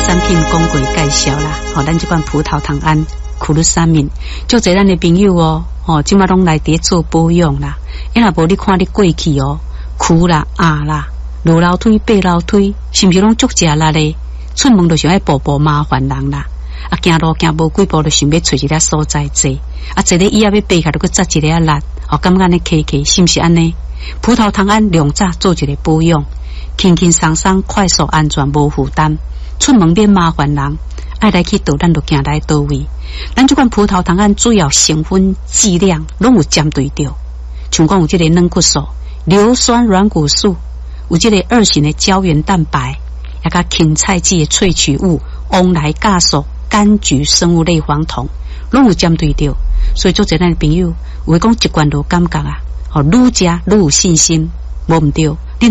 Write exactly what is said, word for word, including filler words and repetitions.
产品讲过介绍啦，吼、哦，咱这款葡萄糖胺苦鲁沙敏，就这咱的朋友哦，哦，即马拢来伫做保养啦。因若无你看你过去哦，苦啦、压啦、落楼梯、爬楼梯，是毋是拢足食力咧？出门就想爱步步麻烦人啦。啊，行路行无几步就想要找一个所在坐，啊，坐咧椅仔要爬下就搁扎一个啊力，哦，感觉安尼骑骑是毋是安尼？葡萄糖胺两早做一个保养，轻轻松松、快速、安全、无负担，出门免麻烦人。爱来去倒，咱就行来倒位。咱这款葡萄糖胺主要成分剂量拢有针对着，像讲有这个软骨素、硫酸软骨素，有这个二型的胶原蛋白，也甲芹菜籽的萃取物、翁来酵素、柑橘生物类黄酮，拢有针对着。所以做这咱的朋友，有讲一罐就感觉啊，吼，愈食愈有信心，无毋对。